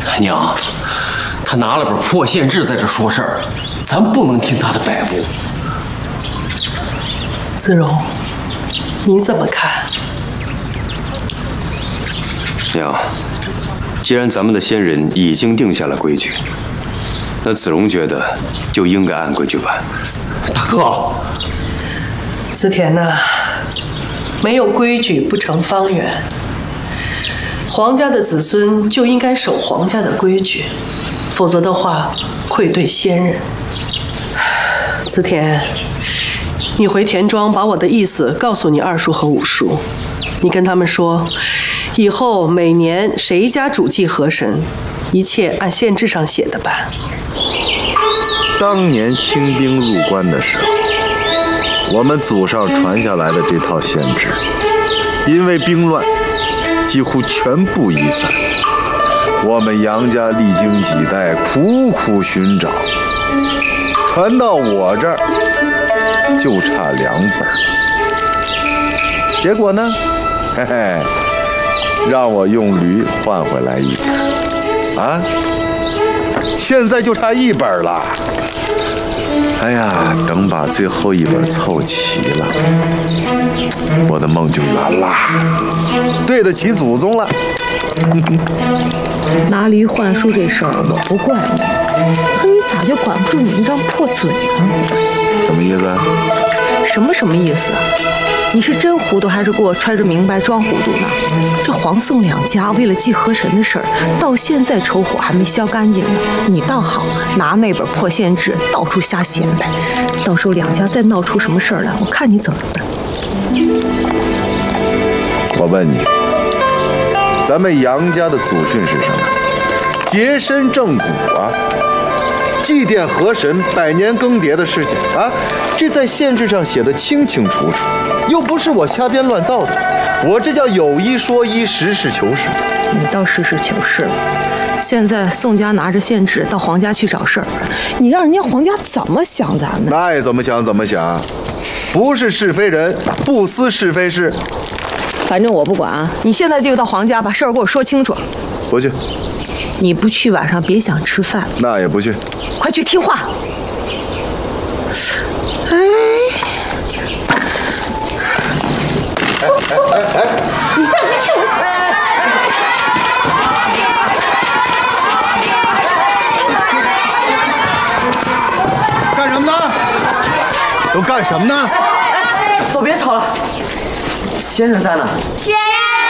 娘，他拿了本破县志在这说事儿，咱不能听他的摆布。 子荣，你怎么看？ 娘，既然咱们的先人已经定下了规矩，那子荣觉得就应该按规矩办。 大哥， 子田呐，没有规矩不成方圆。皇家的子孙就应该守皇家的规矩，否则的话愧对先人。子田，你回田庄把我的意思告诉你二叔和五叔，你跟他们说，以后每年谁家主祭河神，一切按县志上写的办。 当年清兵入关的时候，我们祖上传下来的这套县志，因为兵乱，几乎全部遗散。我们杨家历经几代，苦苦寻找，传到我这儿就差2本。结果呢，嘿嘿，让我用驴换回来1本，啊，现在就差1本了。哎呀，等把最后1本凑齐了，我的梦就圆了，对得起祖宗了。 拿驴换书这事儿我不怪你，可你咋就管不住你那张破嘴呢？ 什么意思啊？ 什么意思？你是真糊涂还是给我揣着明白装糊涂呢？这黄宋两家为了祭河神的事儿，到现在仇火还没消干净呢。你倒好，拿那本破县志到处瞎显摆，到时候两家再闹出什么事儿来，我看你怎么办。 我问你，咱们杨家的祖训是什么？洁身正骨啊，祭奠河神100年更迭的事情啊，这在县志上写的清清楚楚，又不是我瞎编乱造的，我这叫有一说一，实事求是。 你倒实事求是了。现在宋家拿着县志到皇家去找事儿，你让人家皇家怎么想咱们？ 那也怎么想怎么想，不是是非人，不思是非事。 反正我不管啊！你现在就到皇家把事儿给我说清楚。 不去。 你不去，晚上别想吃饭。 那也不去。 快去听话。哎，你再别去我！ 干什么呢？都干什么呢？ 都别吵了，先生在呢。 先